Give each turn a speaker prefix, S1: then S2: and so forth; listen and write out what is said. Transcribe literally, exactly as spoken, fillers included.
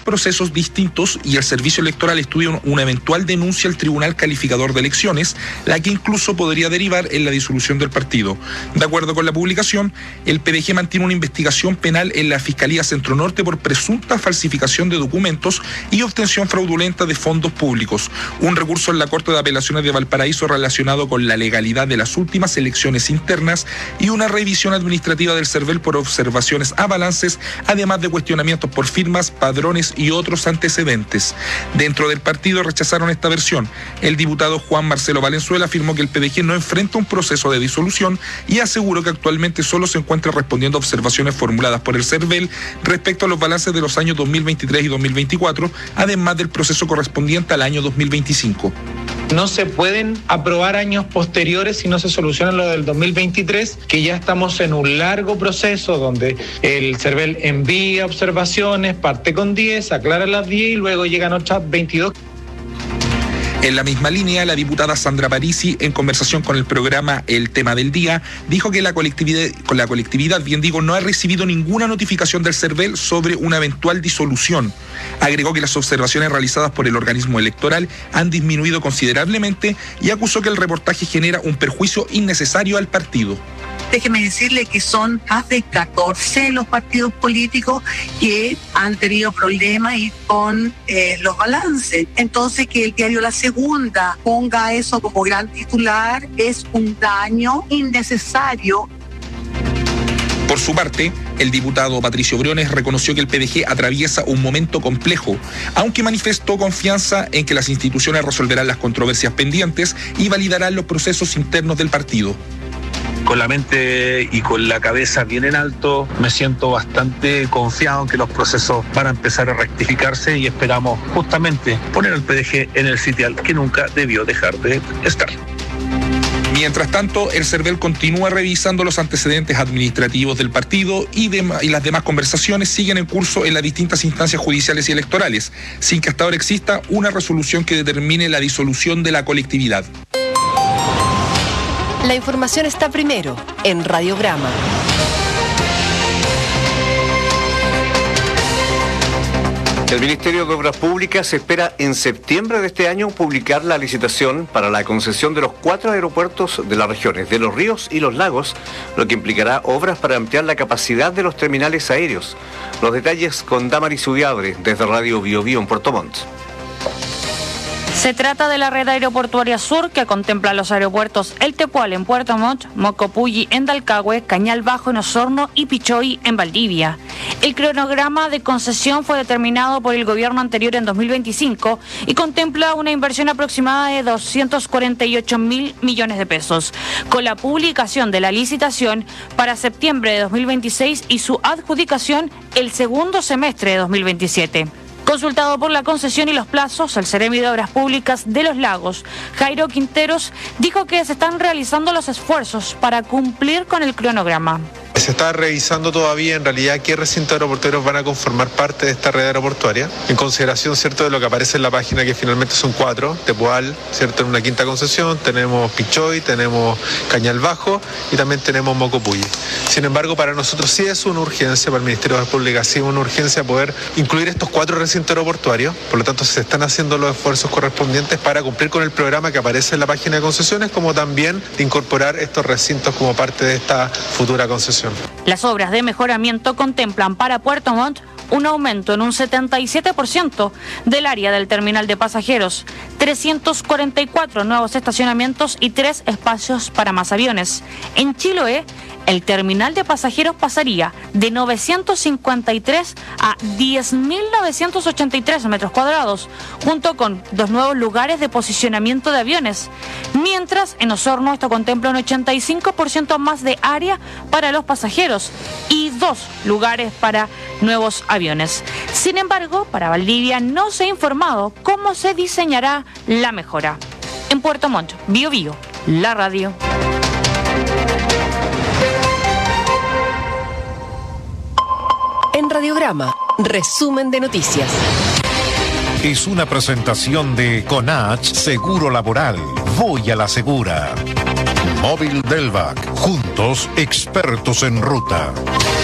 S1: procesos distintos y el Servicio Electoral estudia una eventual denuncia al Tribunal Calificador de Elecciones, la que incluso podría derivar en la disolución del partido. De acuerdo con la publicación, el P D G mantiene una investigación penal en la Fiscalía Centro Norte por presunta falsificación de documentos y obtención fraudulenta de fondos públicos. Un recurso en la Corte de Apelaciones de Valparaíso relacionado con la legalidad de las últimas elecciones internas y una revisión administrativa del CERVEL por observaciones a balances, además de cuestionamientos por firmas, padrones y otros antecedentes. Dentro del partido rechazaron esta versión. El diputado Juan Marcelo Valenzuela afirmó que el P D G no enfrenta un proceso de disolución y aseguró que actualmente solo se encuentra respondiendo a observaciones formuladas por el CERVEL respecto a los balances de los años dos mil veintitrés y dos mil veinticuatro, además del proceso correspondiente al año dos mil veinticinco.
S2: No se pueden aprobar años posteriores si no se soluciona lo del dos mil veintitrés, que ya estamos en un largo proceso donde el CERVEL envía observaciones, parte con diez, aclara las diez y luego llegan otras veintidós.
S1: En la misma línea, la diputada Sandra Parisi, en conversación con el programa El Tema del Día, dijo que la colectividad, con la colectividad, bien digo, no ha recibido ninguna notificación del CERVEL sobre una eventual disolución. Agregó que las observaciones realizadas por el organismo electoral han disminuido considerablemente y acusó que el reportaje genera un perjuicio innecesario al partido.
S3: Déjeme decirle que son más de catorce los partidos políticos que han tenido problemas y con eh, los balances. Entonces, que el diario La Segunda ponga eso como gran titular es un daño innecesario.
S1: Por su parte, el diputado Patricio Briones reconoció que el P D G atraviesa un momento complejo, aunque manifestó confianza en que las instituciones resolverán las controversias pendientes y validarán los procesos internos del partido.
S4: Con la mente y con la cabeza bien en alto, me siento bastante confiado en que los procesos van a empezar a rectificarse y esperamos justamente poner al P D G en el sitial que nunca debió dejar de estar.
S1: Mientras tanto, el CERVEL continúa revisando los antecedentes administrativos del partido y, de, y las demás conversaciones siguen en curso en las distintas instancias judiciales y electorales, sin que hasta ahora exista una resolución que determine la disolución de la colectividad.
S5: La información está primero en Radiograma.
S6: El Ministerio de Obras Públicas espera en septiembre de este año publicar la licitación para la concesión de los cuatro aeropuertos de las regiones de Los Ríos y Los Lagos, lo que implicará obras para ampliar la capacidad de los terminales aéreos. Los detalles con Damaris Udiabre desde Radio Bio Bio en Puerto Montt.
S7: Se trata de la red aeroportuaria sur que contempla los aeropuertos El Tepual en Puerto Montt, Mocopulli en Dalcahue, Cañal Bajo en Osorno y Pichoy en Valdivia. El cronograma de concesión fue determinado por el gobierno anterior en dos mil veinticinco y contempla una inversión aproximada de doscientos cuarenta y ocho mil millones de pesos, con la publicación de la licitación para septiembre de dos mil veintiséis y su adjudicación el segundo semestre de dos mil veintisiete. Consultado por la concesión y los plazos, el Seremi de Obras Públicas de Los Lagos, Jairo Quinteros, dijo que se están realizando los esfuerzos para cumplir con el cronograma.
S8: Se está revisando todavía en realidad qué recintos aeroportuarios van a conformar parte de esta red aeroportuaria, en consideración, cierto, de lo que aparece en la página, que finalmente son cuatro: Tepual, cierto, en una quinta concesión, tenemos Pichoy, tenemos Cañal Bajo y también tenemos Mocopulli. Sin embargo, para nosotros sí es una urgencia, para el Ministerio de Obras Públicas sí es una urgencia poder incluir estos cuatro recintos aeroportuarios. Por lo tanto, se están haciendo los esfuerzos correspondientes para cumplir con el programa que aparece en la página de concesiones, como también de incorporar estos recintos como parte de esta futura concesión.
S7: Las obras de mejoramiento contemplan para Puerto Montt un aumento en un setenta y siete por ciento del área del terminal de pasajeros, trescientos cuarenta y cuatro nuevos estacionamientos y tres espacios para más aviones. En Chiloé, el terminal de pasajeros pasaría de novecientos cincuenta y tres a diez mil novecientos ochenta y tres metros cuadrados, junto con dos nuevos lugares de posicionamiento de aviones, mientras en Osorno esto contempla un ochenta y cinco por ciento más de área para los pasajeros y dos lugares para nuevos aviones. Sin embargo, para Valdivia no se ha informado cómo se diseñará la mejora. En Puerto Montt, Bio Bio, la radio.
S5: En Radiograma, resumen de noticias.
S9: Es una presentación de Conach Seguro Laboral. Voy a la segura. Móvil Delvac. Juntos, expertos en ruta.